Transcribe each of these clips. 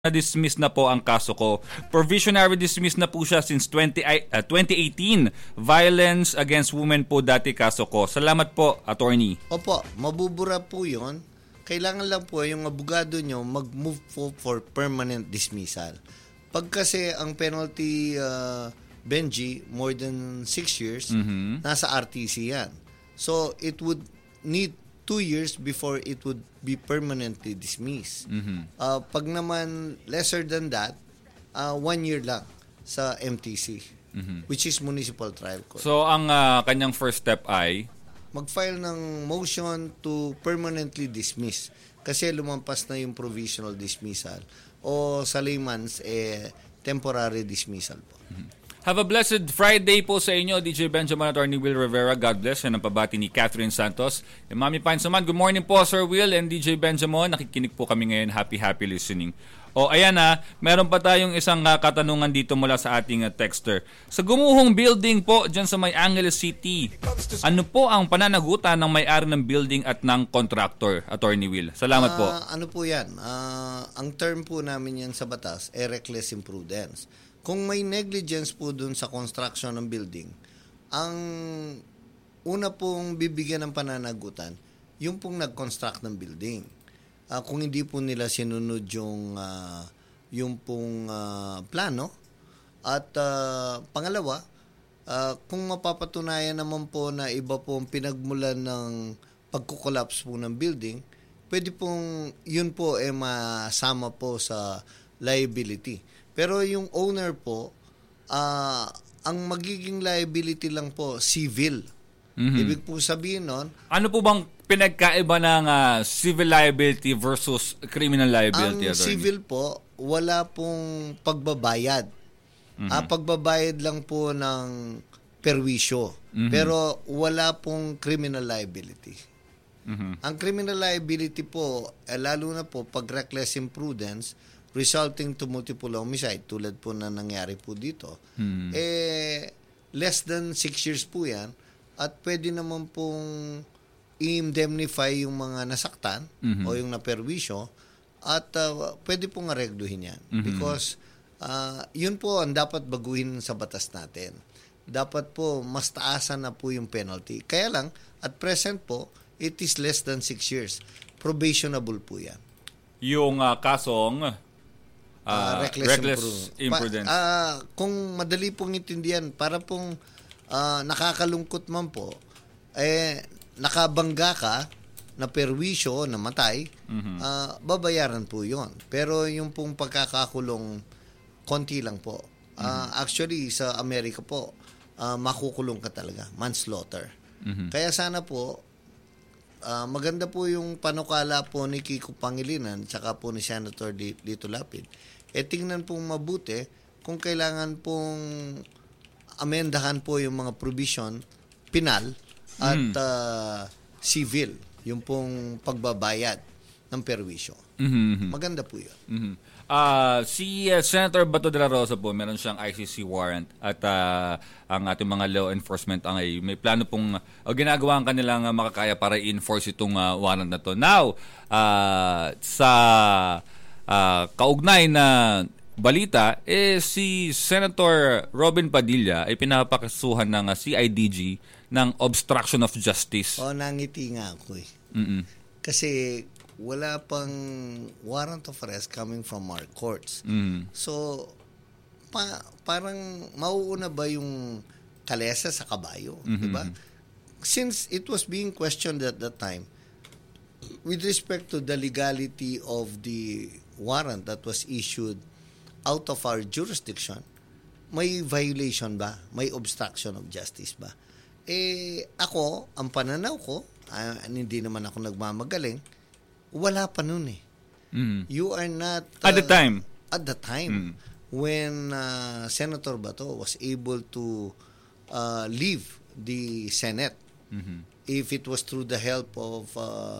na-dismiss na po ang kaso ko. Provisionary dismiss na po siya since 2018. Violence against women po dati kaso ko. Salamat po, attorney. Opo, mabubura po yun. Kailangan lang po yung abogado nyo mag-move po for permanent dismissal. Pag kasi ang penalty, Benji, more than 6 years, nasa RTC yan. So, it would need 2 years before it would be permanently dismissed. Pag naman lesser than that, 1 year lang sa MTC, which is Municipal Trial Court. So, ang kanyang first step ay? Mag-file ng motion to permanently dismiss kasi lumampas na yung provisional dismissal o sa layman's temporary dismissal po. Have a blessed Friday po sa inyo, DJ Benjamin, Attorney Will Rivera. God bless. Yan ang pabati ni Catherine Santos. And Mami Pansaman, good morning po, Sir Will and DJ Benjamin. Nakikinig po kami ngayon. Happy listening. O ayan meron pa tayong isang katanungan dito mula sa ating texter. Sa gumuhong building po dyan sa May Angeles City, ano po ang pananagutan ng may-ari ng building at ng contractor, Attorney Will? Salamat po. Ano po yan? Ang term po namin yan sa batas, reckless imprudence. Kung may negligence po dun sa construction ng building, ang una pong bibigyan ng pananagutan, yung pong nag-construct ng building. Kung hindi po nila sinunod yung pong plano. At pangalawa, kung mapapatunayan naman po na iba po ang pinagmulan ng pagkukolaps po ng building, pwede pong yun po masama po sa liability. Pero yung owner po, ang magiging liability lang po, civil. Ibig po sabihin nun, ano po bang pinagkaiba ng civil liability versus criminal liability? Ang civil po, wala pong pagbabayad. Pagbabayad lang po ng perwisyo. Pero wala pong criminal liability. Ang criminal liability po, lalo na po pag reckless imprudence, resulting to multiple homicide, tulad po na nangyari po dito, less than 6 years po yan, at pwede naman pong i-indemnify yung mga nasaktan o yung naperwisyo, at pwede pong aregluhin yan. Because yun po ang dapat baguhin sa batas natin. Dapat po mas taasan na po yung penalty. Kaya lang, at present po, it is less than 6 years. Probationable po yan. Yung kasong reckless imprudence. Kung madali pong intindihan, para pong nakakalungkot man po, nakabangga ka, na perwisyo, namatay, babayaran po yon. Pero yung pong pagkakakulong, konti lang po. Actually, sa Amerika po, makukulong ka talaga, manslaughter. Kaya sana po, maganda po yung panukala po ni Kiko Pangilinan tsaka po ni Senator Lito Lapid. Tingnan pong mabuti kung kailangan pong amendahan po yung mga provision, penal at civil, yung pong pagbabayad ng perwisyo. Maganda po yun. Si Senator Bato de la Rosa po, meron siyang ICC warrant at ang ating mga law enforcement ay may plano pong ginagawa ang kanilang makakaya para i-enforce itong warrant na to. Now, sa kaugnay na balita, si Senator Robin Padilla ay pinapakasuhan ng CIDG ng obstruction of justice. Nangiti nga ako Kasi wala pang warrant of arrest coming from our courts. So, parang mauuna ba yung kalesa sa kabayo? Diba? Since it was being questioned at that time, with respect to the legality of the warrant that was issued out of our jurisdiction, may violation ba? May obstruction of justice ba? Ako, ang pananaw ko, hindi naman ako nagmamagaling, wala pa nun You are not... at the time? At the time. When Senator Bato was able to leave the Senate. If it was through the help of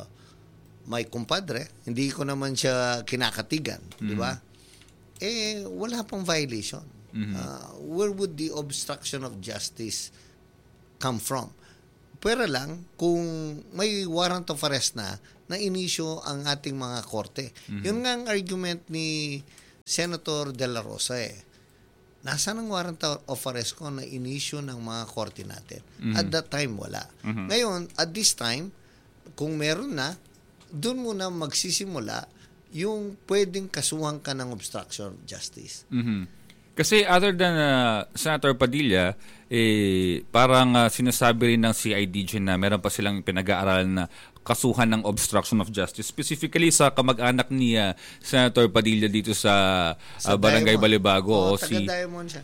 my compadre, hindi ko naman siya kinakatigan. Di ba? Wala pang violation. Where would the obstruction of justice come from? Pero lang, kung may warrant of arrest na inisyo ang ating mga korte. Yun nga ang argument ni Senator De La Rosa Nasaan ang warrant of arrest ko na in-issue ng mga korte natin? At that time, wala. Ngayon, at this time, kung meron na, doon muna magsisimula yung pwedeng kasuhan ka ng obstruction of justice. Kasi other than Senator Padilla, parang sinasabi rin ng CIDG na meron pa silang pinag-aaralan na kasuhan ng obstruction of justice. Specifically sa kamag-anak ni Senator Padilla dito sa Barangay Balibago. Taga-Diamond siya.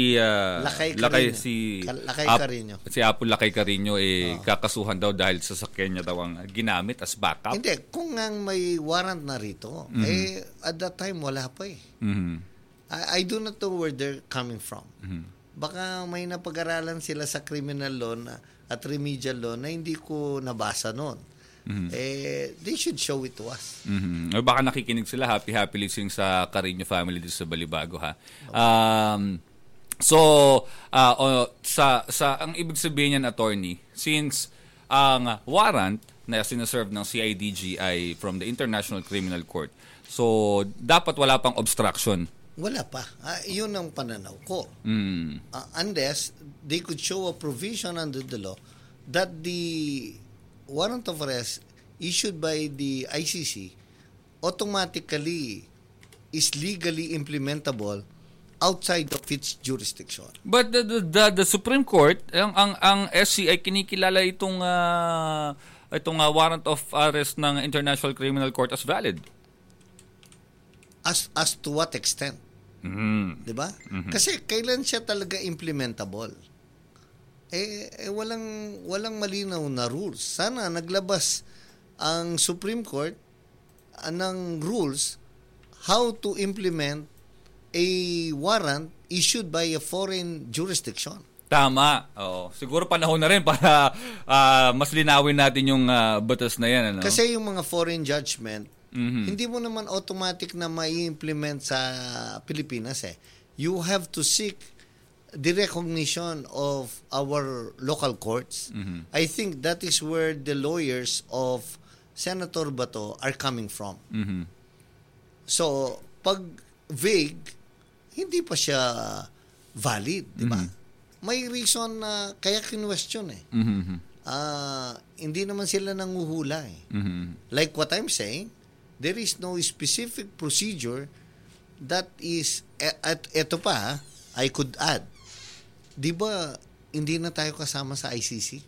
Lakay Carino. Si Apo Lakay Carino kakasuhan daw dahil sa sakyan niya daw ang ginamit as backup. Hindi, kung nga may warrant na rito, at that time wala pa I do not know where they're coming from. Baka may napag-aralan sila sa criminal law at remedial law na hindi ko nabasa noon. They should show it to us. O baka nakikinig sila, happy listening sa Carino family dito sa Balibago, ha. Ang ibig sabihin niyan, attorney, since ang warrant na sinaserve ng CIDG ay from the International Criminal Court, so dapat wala pang obstruction. Wala pa. Yun ang pananaw ko. Unless they could show a provision under the law that the warrant of arrest issued by the ICC automatically is legally implementable outside of its jurisdiction. But the Supreme Court, ang SC ay kinikilala itong warrant of arrest ng International Criminal Court as valid. As to what extent? 'Di ba? Kasi kailan siya talaga implementable? Walang malinaw na rules. Sana naglabas ang Supreme Court ng rules how to implement a warrant issued by a foreign jurisdiction. Tama. Oo. Siguro panahon na rin para mas linawin natin yung batas na yan. Ano? Kasi yung mga foreign judgment, hindi mo naman automatic na mai-implement sa Pilipinas You have to seek the recognition of our local courts. I think that is where the lawyers of Senator Bato are coming from. So, pag vague, hindi pa siya valid, di ba? May reason na kaya kinwestiyon hindi naman sila nanguhula Like what I'm saying, there is no specific procedure that is, at eto pa, I could add, di ba hindi na tayo kasama sa ICC?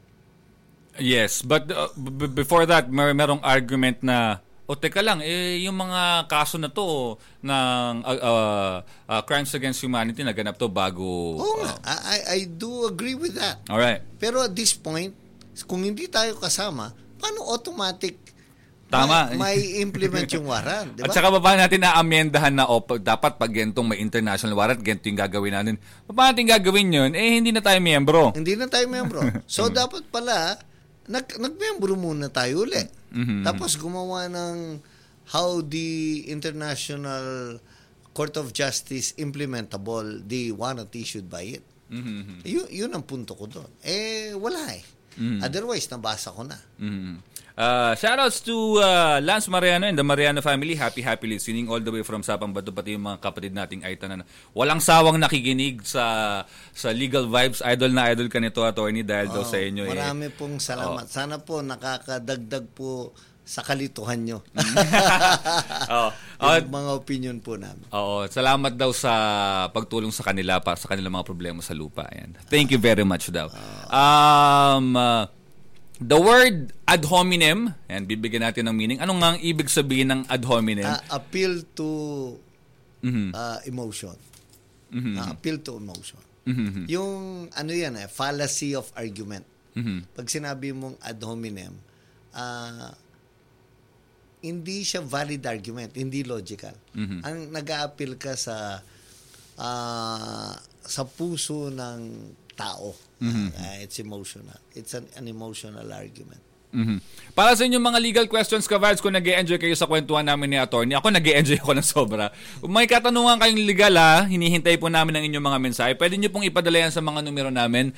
Yes, but before that, merong argument na, teka lang, yung mga kaso na to ng crimes against humanity, naganap to bago... I do agree with that. Alright. Pero at this point, kung hindi tayo kasama, paano automatic Tama. may implement yung warrant, di ba? At saka ba natin na-amyendahan na dapat pag gantong may international warrant, ganito yung gagawin natin. Paano natin gagawin yun? Hindi na tayo miyembro. Hindi na tayo miyembro. So, dapat pala, nag-miyembro muna tayo ulit. Tapos gumawa ng how the International Court of Justice implementable the warrant issued by it. Yun ang punto ko doon. Wala Otherwise, nabasa ko na. Shoutouts to Lance Mariano and the Mariano family. Happy listening all the way from Sapang Bato, pati yung mga kapatid nating Aita na walang sawang nakikinig sa Legal Vibes. Idol na idol ka nito, attorney, dahil daw sa inyo. Marami pong salamat. Sana po nakakadagdag po sa kalituhan nyo. Yung mga opinion po namin. Salamat daw sa pagtulong sa kanila para sa kanilang mga problema sa lupa. Ayan. Thank you very much daw. The word ad hominem, and bibigyan natin ng meaning. Anong nga ang ibig sabihin ng ad hominem? Appeal to emotion. Appeal to emotion. Yung ano yan fallacy of argument. Pag sinabi mong ad hominem, hindi siya valid argument, hindi logical. Ang nag-a-appeal ka sa puso ng tao. It's emotional. It's an emotional argument. Para sa inyong mga legal questions, ka-Vibes, kung nag-e-enjoy kayo sa kwentuhan namin ni attorney, ako nag-e-enjoy ako ng sobra. Kung may katanungan kayong legal hinihintay po namin ang inyong mga mensahe. Pwede nyo pong ipadala yan sa mga numero namin,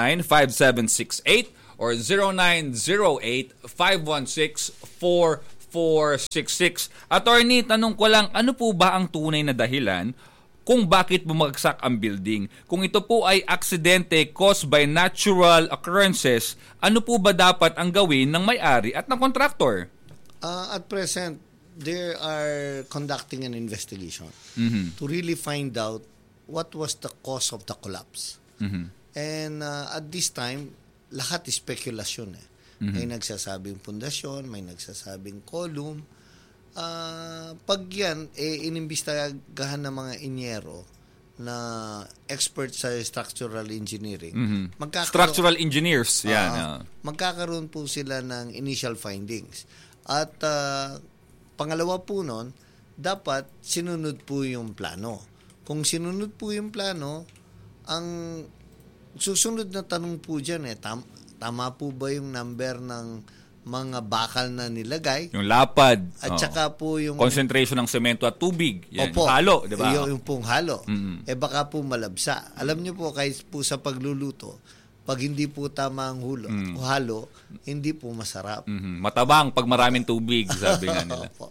0967-069-5768 or 0908-516-4444. 0917-681-9466. Attorney, tanong ko lang, ano po ba ang tunay na dahilan kung bakit bumagsak ang building? Kung ito po ay aksidente caused by natural occurrences, ano po ba dapat ang gawin ng may-ari at ng contractor? At present, they are conducting an investigation to really find out what was the cause of the collapse. And at this time, lahat is spekulasyon. May nagsasabing pundasyon, may nagsasabing column. Pag yan, inimbestagahan ng mga inyero na expert sa structural engineering. Structural engineers, yan. Magkakaroon po sila ng initial findings. At pangalawa po nun, dapat sinunod po yung plano. Kung sinunod po yung plano, ang susunod na tanong po dyan, tama po ba yung number ng mga bakal na nilagay? Yung lapad. At saka po yung concentration ng semento at tubig. Yan, opo, halo, di ba? Yung pong halo. Baka po malabsa. Alam niyo po, kahit po sa pagluluto, pag hindi po tama ang halo, hindi po masarap. Matabang pag maraming tubig, sabi nga nila. Opo.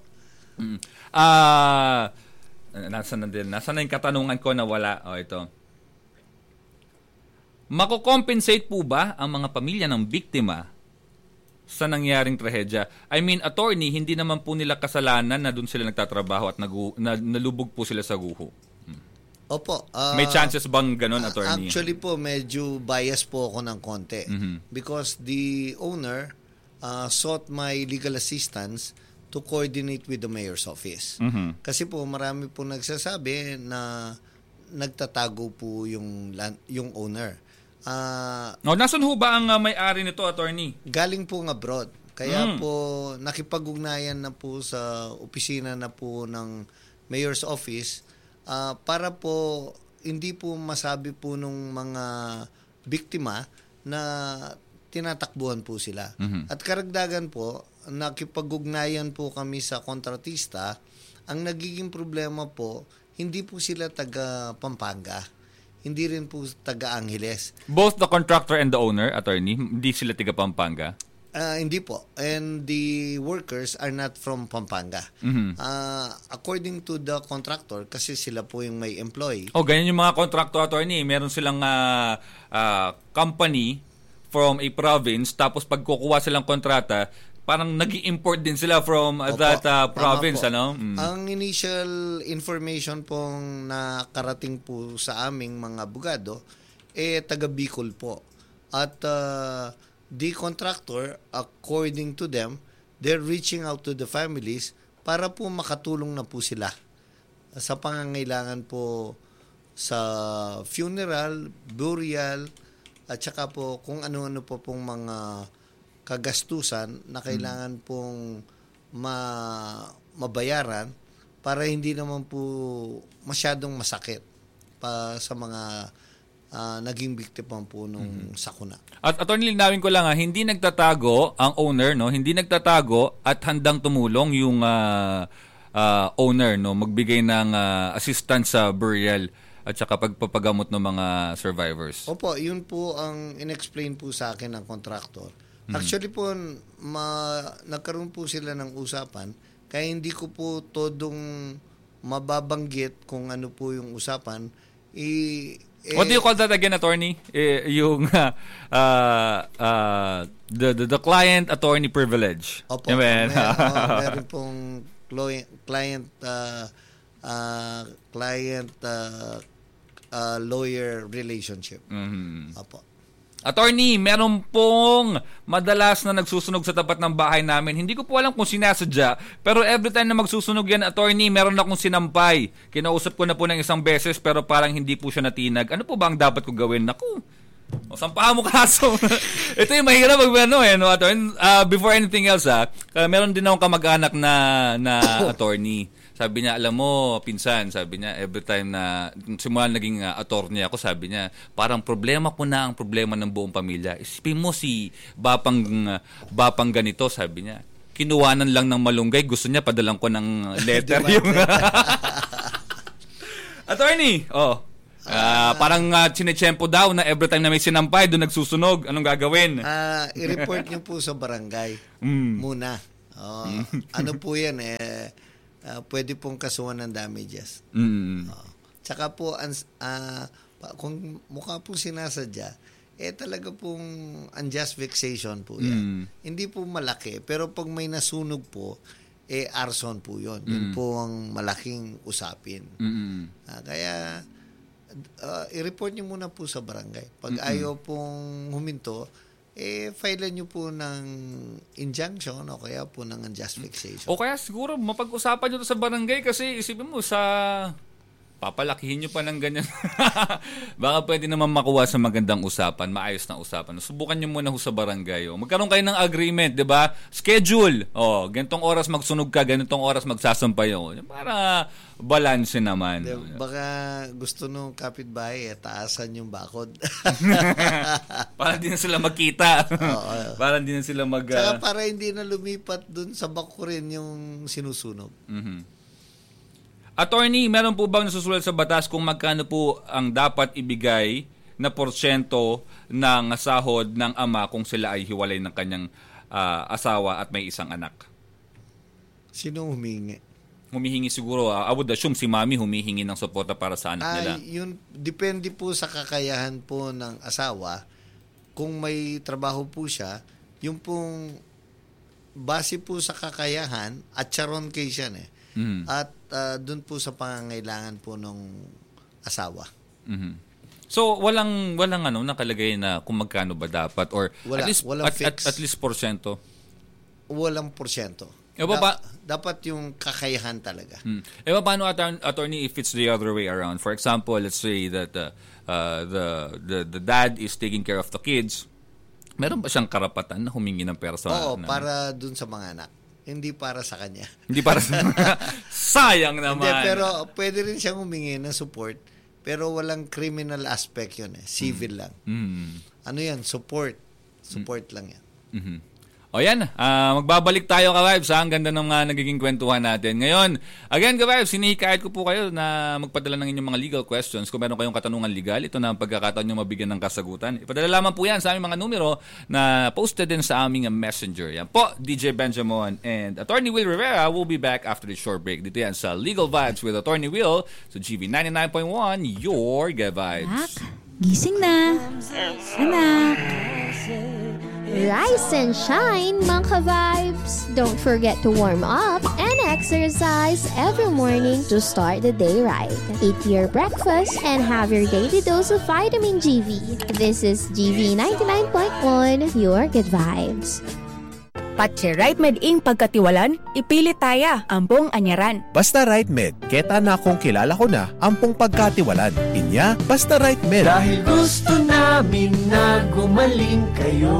Nasaan na yung katanungan ko na wala? Ito. Mako-compensate po ba ang mga pamilya ng biktima sa nangyaring trahedya? I mean, attorney, hindi naman po nila kasalanan na doon sila nagtatrabaho at nalubog po sila sa guho. Opo. May chances bang ganun, attorney? Actually po, medyo bias po ako ng konti. Because the owner sought my legal assistance to coordinate with the mayor's office. Kasi po, marami po nagsasabi na nagtatago po yung owner. Nasaan ho ba ang may-ari nito, attorney? Galing po abroad. Kaya po nakipag-ugnayan na po sa opisina na po ng mayor's office para po hindi po masabi po nung mga biktima na tinatakbuhan po sila. At karagdagan po, nakipag-ugnayan po kami sa kontratista. Ang nagiging problema po, hindi po sila taga Pampanga. Hindi rin po taga Angeles. Both the contractor and the owner, attorney, hindi sila taga Pampanga? Hindi po. And the workers are not from Pampanga. According to the contractor, kasi sila po yung may employee. Ganyan yung mga contractor, attorney. Meron silang company from a province, tapos pag kukuha silang kontrata, parang nag-i-import din sila from that province, ano? Ang initial information pong nakarating po sa aming mga abogado, taga Bicol po. At the contractor, according to them, they're reaching out to the families para po makatulong na po sila sa pangangailangan po sa funeral, burial, at saka po kung ano-ano po pong mga kagastusan na kailangan pong mabayaran para hindi naman po masyadong masakit pa sa mga naging biktima po nung sakuna. At attorney, linawin ko lang, hindi nagtatago ang owner, no? Hindi nagtatago at handang tumulong yung owner, no? Magbigay ng assistance sa burial at saka pagpapagamot ng mga survivors. Opo, yun po ang inexplain po sa akin ng contractor. Actually po, nagkaroon po sila ng usapan, kaya hindi ko po todong mababanggit kung ano po yung usapan. What do you call that again, attorney? Yung the client attorney privilege. Opo, meron pong client lawyer relationship. Opo. Attorney, meron pong madalas na nagsusunog sa tapat ng bahay namin. Hindi ko po alam kung sinasadya, pero every time na magsusunog yan, attorney, meron akong sinampay. Kinausap ko na po ng isang beses, pero parang hindi po siya natinag. Ano po ba ang dapat ko gawin? Naku, sampahan mo kaso. Ito yung mahirap attorney. Before anything else, meron din akong kamag-anak na attorney. Sabi niya, alam mo, pinsan, sabi niya, every time na simula naging attorney ako, sabi niya, parang problema ko na ang problema ng buong pamilya. Isipin mo si Bapang ganito, sabi niya. Kinuwanan lang ng malunggay, gusto niya padalang ko ng letter. Yung attorney, parang sinetsyempo daw na every time na may sinampay, doon nagsusunog. Anong gagawin? I-report niyo po sa barangay muna. Ano po yan pwede pong kasuhan ng damages. Tsaka po, kung mukha pong sinasadya, talaga pong unjust vexation po yan. Hindi po malaki, pero pag may nasunog po, arson po yun. Yun po ang malaking usapin. Kaya, i-report nyo muna po sa barangay. Pag ayaw pong huminto, file nyo po ng injunction o kaya po ng unjust vexation. O kaya siguro mapag-usapan nyo to sa barangay kasi isipin mo papalakihin nyo pa ng ganyan. Baka pwede naman makuha sa magandang usapan, maayos na usapan. Subukan nyo muna sa barangay. Magkaroon kayo ng agreement, di ba? Schedule. Ganitong oras magsunog ka, ganitong oras magsasampay ako. Para balanse naman. Baka gusto nung kapitbahay, taasan yung bakod. Para hindi na sila magkita. Para hindi na sila Saka para hindi na lumipat dun sa bakurin yung sinusunog. Attorney, meron po bang nasusulat sa batas kung magkano po ang dapat ibigay na porsyento ng sahod ng ama kung sila ay hiwalay ng kanyang asawa at may isang anak? Sino humingi? Humihingi siguro, I would assume si mami humihingi ng suporta para sa anak nila. Yun, depende po sa kakayahan po ng asawa. Kung may trabaho po siya, yung pong base po sa kakayahan, at charon case yan At doon po sa pangangailangan po ng asawa. So walang nakalagay na kung magkano ba dapat or at least porsyento. Walang porsyento. Dapat yung kakayahan talaga. Paano attorney if it's the other way around? For example, let's say that the dad is taking care of the kids. Meron ba siyang karapatan na humingi ng pera sa para dun sa mga anak. Hindi para sa kanya. Hindi para sa sayang naman. Hindi, pero pwede rin siyang humingi ng support, pero walang criminal aspect yun civil lang. Ano yan? Support lang yan. O yan, magbabalik tayo ka-vibes. Ang ganda ng nagiging kwentuhan natin. Ngayon, again ka-vibes, hinihikayat ko po kayo na magpadala ng inyong mga legal questions. Kung meron kayong katanungan legal, ito na ang pagkakataon nyo mabigyan ng kasagutan. Ipadala lamang po yan sa aming mga numero na posted din sa aming messenger. Yan po, DJ Benjamin and Attorney Will Rivera will be back after this short break. Dito yan sa Legal Vibes with Attorney Will sa GV 99.1, your Vibes. Gising na. Anak. Rise and shine, mga ka-vibes! Don't forget to warm up and exercise every morning to start the day right. Eat your breakfast and have your daily dose of vitamin GV. This is GV 99.1, your good vibes. Patche Right Med ing pagkatiwalan, ipilit taya, ampong anyaran. Basta Right Med, keta na kung kilala ko na, ampong pagkatiwalan. Inya, basta Right Med. Dahil gusto namin na gumaling kayo.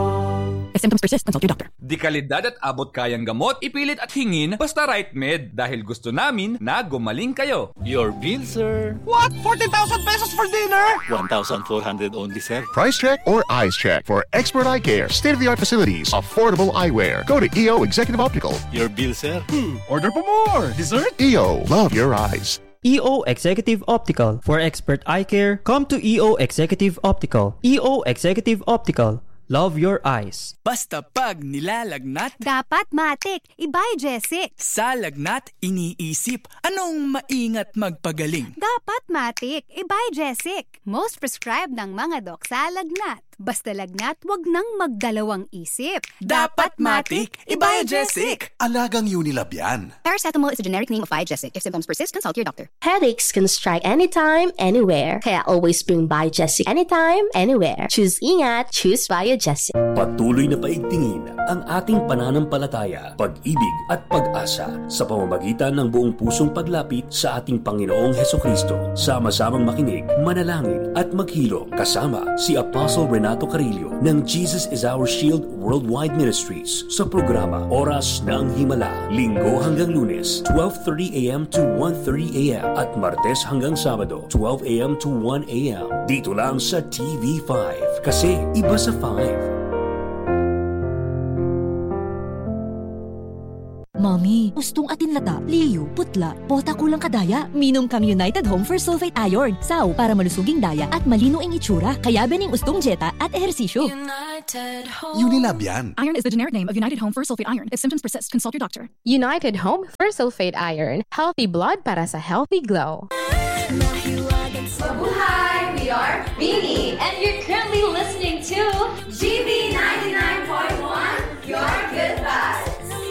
If symptoms persist, consult your doctor. Di kalidad at abot kayang gamot, ipilit at hingin, basta Right Med. Dahil gusto namin na gumaling kayo. Your bill, sir. What? 14,000 pesos for dinner? 1,400 only, sir. Price check or eyes check for expert eye care, state-of-the-art facilities, affordable eyewear. Go to EO Executive Optical. Your bill, sir. Order po more. Dessert? EO, love your eyes. EO Executive Optical. For expert eye care, come to EO Executive Optical. EO Executive Optical. Love your eyes. Basta pag nilalagnat, dapat matik, ibay Jessic. Sa lagnat, iniisip, anong maingat magpagaling? Dapat matik, ibay Jessic. Most prescribed ng mga dok sa lagnat. Basta lagnat, wag nang magdalawang isip. Dapat matik, ibay Jessic. Alagang Unilab yan. Paracetamol is a generic name of Bijessic. If symptoms persist, consult your doctor. Headaches can strike anytime, anywhere. Kaya always bring Bijessic anytime, anywhere. Choose ingat, choose Bijessic. Patuloy na paigtingin ang ating pananampalataya, pag-ibig at pag-asa sa pamamagitan ng buong pusong paglapit sa ating Panginoong Hesukristo. Sama-samang makinig, manalangin at maghilo kasama si Apostle Renato Carillo ng Jesus is Our Shield Worldwide Ministries sa programa Oras ng Himala, Linggo hanggang Lunes, 12:30 a.m. to 1:30 a.m. at Martes hanggang Sabado, 12 a.m. to 1 a.m. Dito lang sa TV5 kasi iba sa 5. Mami, ustong atin lata, liyo, putla, bota kulang kadaya. Minom kang United Home for Sulfate Iron. Saw para malusuging daya at malino ang itsura. Kaya bening ustong jeta at ehersisyo. Unilab yan. Iron is the generic name of United Home for Sulfate Iron. If symptoms persist, consult your doctor. United Home for Sulfate Iron. Healthy blood para sa healthy glow. Hi, we are Beanie, and you're currently listening to GB 99.1, Your Good Vibes.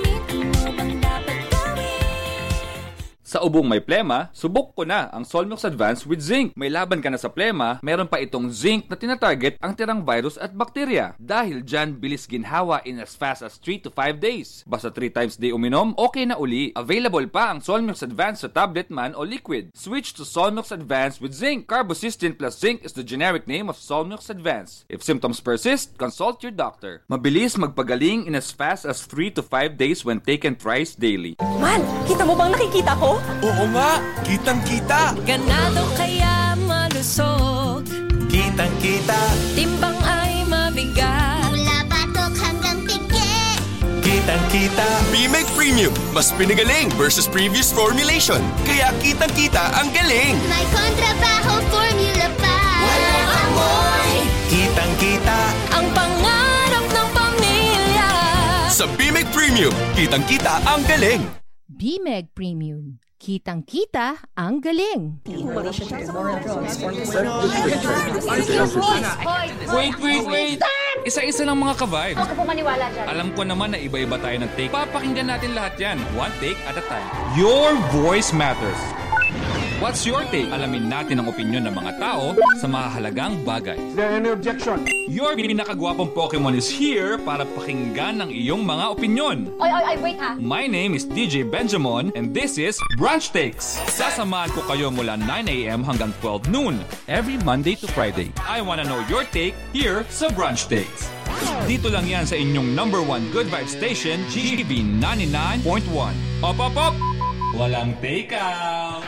Sa ubong may plema, subok ko na ang Solmux Advance with Zinc. May laban ka na sa plema, meron pa itong zinc na tinatarget ang tirang virus at bakterya. Dahil dyan, bilis ginhawa in as fast as 3 to 5 days. Basta 3 times day uminom, okay na uli. Available pa ang Solmux Advance sa tablet man o liquid. Switch to Solmux Advance with Zinc. Carbocysteine plus zinc is the generic name of Solmux Advance. If symptoms persist, consult your doctor. Mabilis magpagaling in as fast as 3 to 5 days when taken thrice daily. Mal, kita mo bang nakikita ko? Oo nga, kitang-kita. Ganado kaya malusog, Kitang-kita. timbang ay mabigat. Mula batok hanggang pigi. Kitang-kita. BMEG Premium, mas pinagaling versus previous formulation. Kaya kitang-kita ang galing. May kontrabaho formula pa. Walang amoy. Kitang-kita. Ang pangarap ng pamilya. Sa BMEG Premium, kitang-kita ang galing. BMEG Premium. Kitang-kita ang galing. Wait! Isa-isa lang mga ka-vibe. Huwag ka po maniwala dyan. Alam ko naman na iba-iba tayo ng take. Papakinggan natin lahat yan. One take at a time. Your voice matters. What's your take? Alamin natin ang opinyon ng mga tao sa mahalagang bagay. Is there any objection? Your pinakagwapong Pokemon is here para pakinggan ang iyong mga opinyon. Oy, wait ha. My name is DJ Benjamin and this is Brunch Takes. Sasamahan ko kayo mula 9 a.m. hanggang 12 noon every Monday to Friday. I wanna know your take here sa Brunch Takes. Dito lang yan sa inyong number 1 Good Vibe Station, GB 99.1. Op! Walang take out!